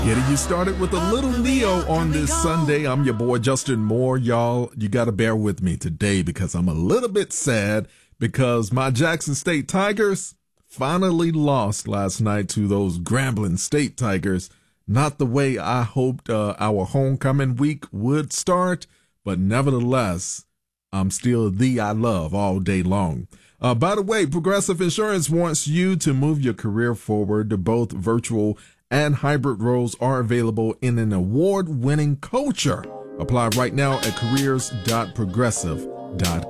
Getting you started with a little Neo on this Sunday. I'm your boy Justin Moore. Y'all, you got to bear with me today because I'm a little bit sad because my Jackson State Tigers finally lost last night to those Grambling State Tigers. Not the way I hoped our homecoming week would start, but nevertheless, I'm still the I love all day long. By the way, Progressive Insurance wants you to move your career forward. Both virtual and hybrid roles are available in an award-winning culture. Apply right now at careers.progressive.com.